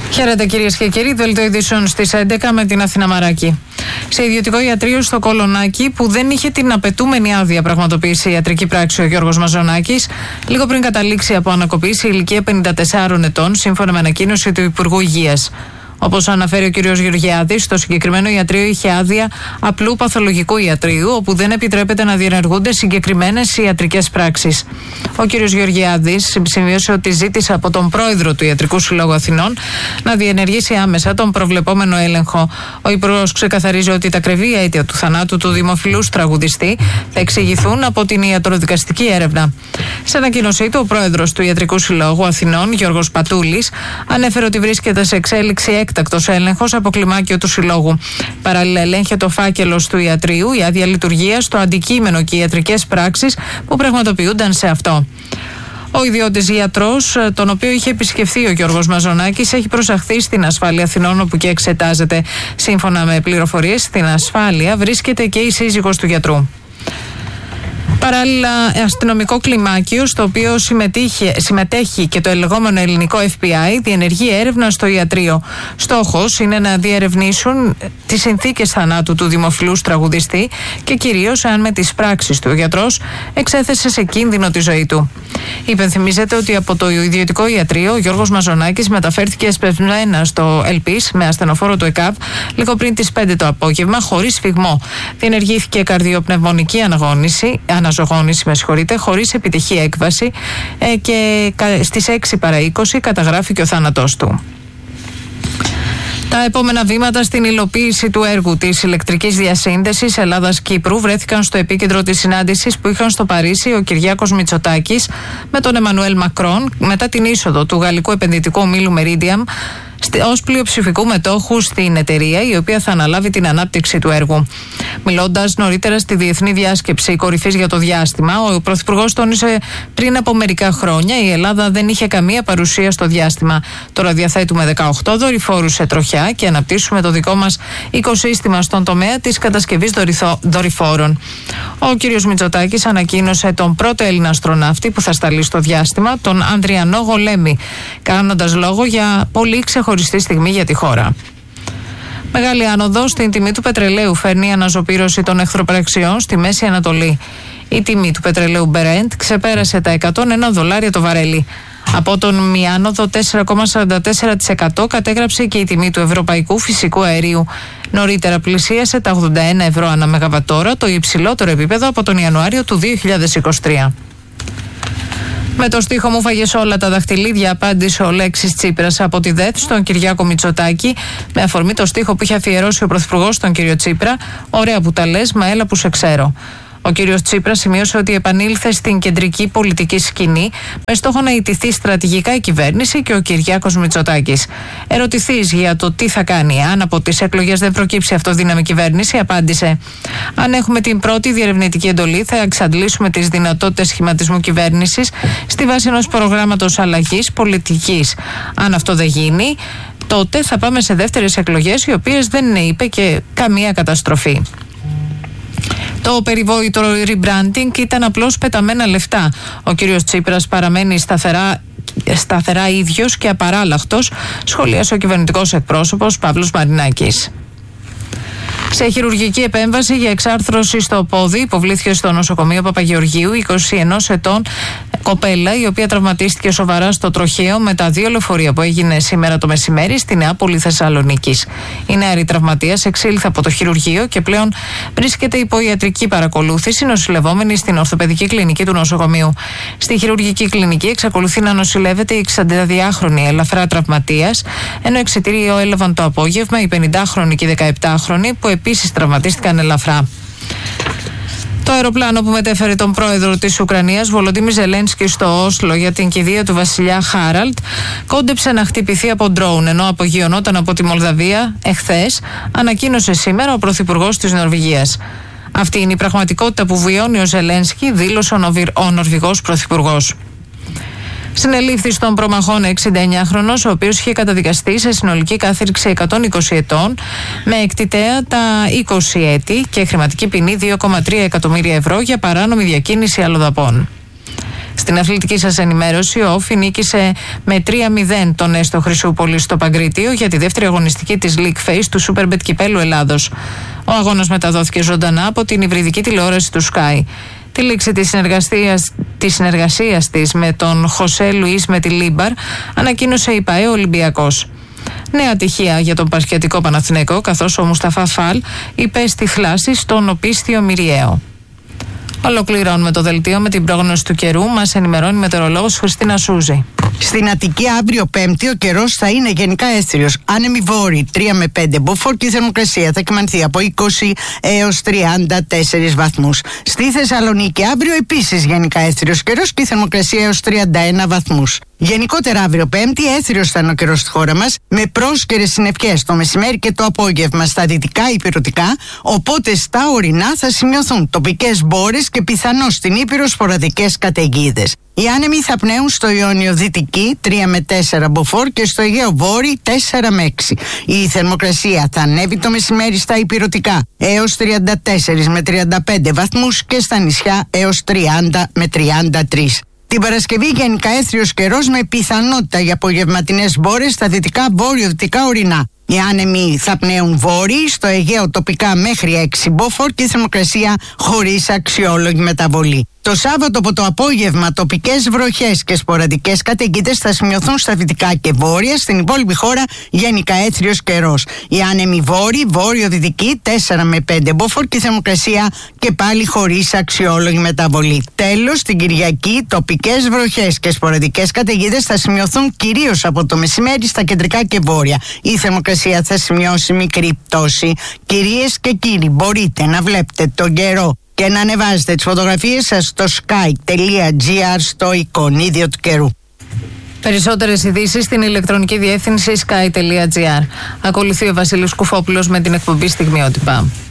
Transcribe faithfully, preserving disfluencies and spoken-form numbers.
Χαίρετε κυρίες και κύριοι, δελτίο ειδήσεων στις έντεκα με την Αθήνα Μαράκη. Σε ιδιωτικό ιατρείο στο Κολονάκι, που δεν είχε την απαιτούμενη άδεια πραγματοποίηση ιατρική πράξη ο Γιώργος Μαζονάκης, λίγο πριν καταλήξει από ανακοπή σε ηλικία πενήντα τεσσάρων ετών, σύμφωνα με ανακοίνωση του Υπουργού Υγείας. Όπως αναφέρει ο κ. Γεωργιάδης, το συγκεκριμένο ιατρείο είχε άδεια απλού παθολογικού ιατρείου, όπου δεν επιτρέπεται να διενεργούνται συγκεκριμένες ιατρικές πράξεις. Ο κ. Γεωργιάδης σημείωσε ότι ζήτησε από τον πρόεδρο του Ιατρικού Συλλόγου Αθηνών να διενεργήσει άμεσα τον προβλεπόμενο έλεγχο. Ο Υπουργός ξεκαθαρίζει ότι τα κρεβή αίτια του θανάτου του δημοφιλούς τραγουδιστή θα εξηγηθούν από την ιατροδικαστική έρευνα. Σε ανακοίνωσή του, ο πρόεδρος του Ιατρικού Συλλόγου Αθηνών, Γιώργος Πατούλης, ανέφερε ότι βρίσκεται σε εξέλιξη έκτακτος έλεγχος από κλιμάκιο του Συλλόγου. Παράλληλα, ελέγχεται ο φάκελος του ιατρείου, η άδεια λειτουργίας, το αντικείμενο και οι ιατρικές πράξεις που πραγματοποιούνταν σε αυτό. Ο ιδιώτης ιατρός, τον οποίο είχε επισκεφθεί ο Γιώργος Μαζονάκης, έχει προσαχθεί στην ασφάλεια Αθηνών, όπου και εξετάζεται. Σύμφωνα με πληροφορίες, στην ασφάλεια βρίσκεται και η σύζυγος του γιατρού. Παράλληλα, αστυνομικό κλιμάκιο, στο οποίο συμμετέχει και το λεγόμενο ελληνικό εφ μπι άι, διενεργεί έρευνα στο ιατρείο. Στόχος είναι να διερευνήσουν τις συνθήκες θανάτου του δημοφιλούς τραγουδιστή και κυρίως αν με τις πράξεις του ο γιατρός εξέθεσε σε κίνδυνο τη ζωή του. Υπενθυμίζεται ότι από το ιδιωτικό ιατρείο ο Γιώργος Μαζονάκης μεταφέρθηκε εσπευσμένα στο Ελπίς με ασθενοφόρο του ΕΚΑΒ λίγο πριν τις πέντε το απόγευμα, χωρίς σφιγμό. Διενεργήθηκε καρδιοπνευμονική αναγόνηση. Αναζωγόνηση, με συγχωρείτε, χωρίς επιτυχή έκβαση ε, και στις έξι παρά είκοσι καταγράφηκε ο θάνατός του. Τα επόμενα βήματα στην υλοποίηση του έργου της ηλεκτρικής διασύνδεσης Ελλάδας-Κύπρου βρέθηκαν στο επίκεντρο της συνάντησης που είχαν στο Παρίσι ο Κυριάκος Μητσοτάκης με τον Εμμανουέλ Μακρόν μετά την είσοδο του γαλλικού επενδυτικού ομίλου Meridiam ως πλειοψηφικού μετόχου στην εταιρεία, η οποία θα αναλάβει την ανάπτυξη του έργου. Μιλώντας νωρίτερα στη Διεθνή Διάσκεψη Κορυφής για το Διάστημα, ο Πρωθυπουργός τόνισε πριν από μερικά χρόνια η Ελλάδα δεν είχε καμία παρουσία στο διάστημα. Τώρα διαθέτουμε δεκαοκτώ δορυφόρους σε τροχιά και αναπτύσσουμε το δικό μας οικοσύστημα στον τομέα της κατασκευής δορυφόρων. Ο κ. Μητσοτάκης ανακοίνωσε τον πρώτο Έλληνα αστροναύτη που θα σταλεί στο διάστημα, τον Ανδριανό Γολέμη, κάνοντας λόγο για πολύ ξεχωριστή στιγμή για τη χώρα. Μεγάλη άνοδο στην τιμή του πετρελαίου φέρνει η αναζωπήρωση των εχθροπραξιών στη Μέση Ανατολή. Η τιμή του πετρελαίου Brent ξεπέρασε τα εκατόν ένα δολάρια το βαρέλι. Από τον μειάνοδο τέσσερα κόμμα σαράντα τέσσερα τοις εκατό κατέγραψε και η τιμή του ευρωπαϊκού φυσικού αερίου. Νωρίτερα πλησίασε τα ογδόντα ένα ευρώ ανά μεγαβατόρα, το υψηλότερο επίπεδο από τον Ιανουάριο του δύο χιλιάδες είκοσι τρία. Με το στίχο «Μου φάγες όλα τα δαχτυλίδια», απάντησε ο Λέξης Τσίπρας από τη ΔΕΘ στον Κυριάκο Μητσοτάκη, με αφορμή το στίχο που είχε αφιερώσει ο Πρωθυπουργός στον κύριο Τσίπρα. «Ωραία που τα λες, μα έλα που σε ξέρω». Ο κύριος Τσίπρας σημείωσε ότι επανήλθε στην κεντρική πολιτική σκηνή με στόχο να ιτηθεί στρατηγικά η κυβέρνηση και ο Κυριάκος Μητσοτάκης. Ερωτηθείς για το τι θα κάνει αν από τις εκλογές δεν προκύψει αυτοδύναμη κυβέρνηση, απάντησε: «Αν έχουμε την πρώτη διερευνητική εντολή, θα εξαντλήσουμε τις δυνατότητες σχηματισμού κυβέρνησης στη βάση ενός προγράμματος αλλαγής πολιτικής. Αν αυτό δεν γίνει, τότε θα πάμε σε δεύτερες εκλογές, οι οποίες δεν είναι, είπε, και καμία καταστροφή». Το περιβόητο rebranding ήταν απλώς πεταμένα λεφτά. Ο κύριος Τσίπρας παραμένει σταθερά, σταθερά ίδιος και απαράλλαχτος, σχολίασε ο κυβερνητικός εκπρόσωπος Παύλος Μαρινάκης. Σε χειρουργική επέμβαση για εξάρθρωση στο πόδι υποβλήθηκε στο νοσοκομείο Παπαγεωργίου είκοσι ενός ετών κοπέλα, η οποία τραυματίστηκε σοβαρά στο τροχαίο με τα δύο λεωφορεία που έγινε σήμερα το μεσημέρι στη Νεάπολη Θεσσαλονίκης. Η νεαρή τραυματίας εξήλθε από το χειρουργείο και πλέον βρίσκεται υπό ιατρική παρακολούθηση, νοσηλευόμενη στην ορθοπαιδική κλινική του νοσοκομείου. Στη χειρουργική κλινική εξακολουθεί να νοσηλεύεται η εξαντιδυάχρονη ελαφρά τραυματίας, ενώ εξιτήριο έλαβαν το απόγευμα η πενηντάχρονη και η δεκαεπτάχρονη, που επίσης τραυματίστηκαν ελαφρά. Το αεροπλάνο που μετέφερε τον πρόεδρο της Ουκρανίας, Βολοντίμιρ Ζελένσκι, στο Όσλο για την κηδεία του βασιλιά Χάραλντ, κόντεψε να χτυπηθεί από ντρόουν ενώ απογειωνόταν από τη Μολδαβία εχθές, ανακοίνωσε σήμερα ο πρωθυπουργός της Νορβηγίας. Αυτή είναι η πραγματικότητα που βιώνει ο Ζελένσκι, δήλωσε ο Νορβηγός πρωθυπουργός. Συνελήφθη στον προμαχώνα εξηνταεννιάχρονος, ο οποίος είχε καταδικαστεί σε συνολική κάθριξη εκατόν είκοσι ετών, με εκτιτέα τα είκοσι έτη και χρηματική ποινή δύο κόμμα τρία εκατομμύρια ευρώ για παράνομη διακίνηση αλλοδαπών. Στην αθλητική σας ενημέρωση, ο Όφη νίκησε με τρία μηδέν τον Έστω Χρυσούπολη στο Παγκρίτιο για τη δεύτερη αγωνιστική της League Phase του Superbet Κυπέλλου Ελλάδος. Ο αγώνας μεταδόθηκε ζωντανά από την υβριδική τηλεόραση του Sky. Τη λήξη της συνεργασίας, της συνεργασίας της με τον Χωσέ Λουίς με τη Λίμπαρ ανακοίνωσε η ΠΑΕ Ολυμπιακός. Νέα ατυχία για τον Πασχιατικό Παναθηναϊκό, καθώς ο Μουσταφά Φαλ υπέστη θλάση στον οπίσθιο Μυριαίο. Ολοκληρώνουμε το δελτίο με την πρόγνωση του καιρού. Μας ενημερώνει η μετεωρολόγος Χριστίνα Σούζη. Στην Αττική αύριο Πέμπτη ο καιρός θα είναι γενικά αίσθηρος. Άνεμοι βόρειοι τρία με πέντε μποφόρ και η θερμοκρασία θα κυμανθεί από είκοσι έως τριάντα τέσσερις βαθμούς. Στη Θεσσαλονίκη αύριο επίσης γενικά αίσθηρος καιρός και η θερμοκρασία έως τριάντα ένα βαθμούς. Γενικότερα αύριο Πέμπτη αίσθηρος θα είναι ο καιρός στη χώρα μας, με πρόσκαιρες συννεφιές το μεσημέρι και το απόγευμα στα δυτικά υπηρετικά, οπότε στα ορεινά θα σημειωθούν τοπικές μπόρες και πιθανώς στην Ήπειρο σποραδικές καταιγίδες. Οι άνεμοι θα πνέουν στο Ιόνιο Δυτική τρία με τέσσερα μποφόρ και στο Αιγαίο Βόρειο τέσσερα με έξι. Η θερμοκρασία θα ανέβει το μεσημέρι στα υπηρετικά έως τριάντα τέσσερα με τριάντα πέντε βαθμούς και στα νησιά έως τριάντα με τριάντα τρία. Την Παρασκευή γενικά αίσθηρος καιρός με πιθανότητα για απογευματινές μπόρες στα δυτικά βόρειο-δυτικά ορεινά. Οι άνεμοι θα πνέουν βόρειοι, στο Αιγαίο τοπικά μέχρι έξι μποφόρ και η θερμοκρασία χωρίς αξιόλογη μεταβολή. Το Σάββατο από το απόγευμα τοπικές βροχές και σποραδικές καταιγίδες θα σημειωθούν στα δυτικά και βόρεια, στην υπόλοιπη χώρα γενικά αίσθηρος καιρός. Οι άνεμοι βόρειοι, βόρειο-δυτικοί τέσσερα με πέντε μποφόρ και η θερμοκρασία και πάλι χωρίς αξιόλογη μεταβολή. Τέλος, την Κυριακή τοπικές βροχές και σποραδικές καταιγίδες θα σημειωθούν κυρίως από το μεσημέρι στα κεντρικά και βόρεια. Η θερμοκρασία θα σημειώσει μικρή πτώση. Κυρίες και κύριοι, μπορείτε να βλέπετε τον καιρό και να ανεβάζετε τις φωτογραφίες σας στο sky τελεία gr στο εικονίδιο του καιρού. Περισσότερες ειδήσεις στην ηλεκτρονική διεύθυνση sky τελεία gr. Ακολουθεί ο Βασίλης Κουφόπουλος με την εκπομπή Στιγμιότυπα.